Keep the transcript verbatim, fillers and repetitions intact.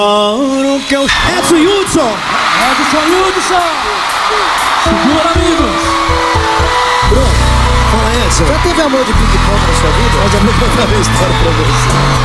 Que eu... Edson Hudson! Edson Hudson! Segura, amigos! Pronto, fala Edson. Já teve amor de ping-pong na sua vida? Eu já vou contar a minha história pra você.